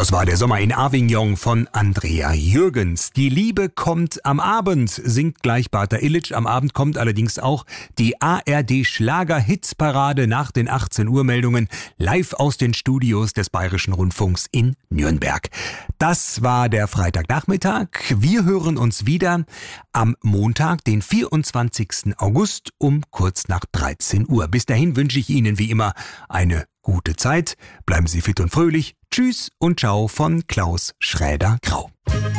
Das war der Sommer in Avignon von Andrea Jürgens. Die Liebe kommt am Abend, singt gleich Bata Illich. Am Abend kommt allerdings auch die ARD-Schlager-Hitsparade nach den 18 Uhr Meldungen live aus den Studios des Bayerischen Rundfunks in Nürnberg. Das war der Freitagnachmittag. Wir hören uns wieder am Montag, den 24. August um kurz nach 13 Uhr. Bis dahin wünsche ich Ihnen wie immer eine gute Zeit. Bleiben Sie fit und fröhlich. Tschüss und ciao von Klaus Schräder-Grau.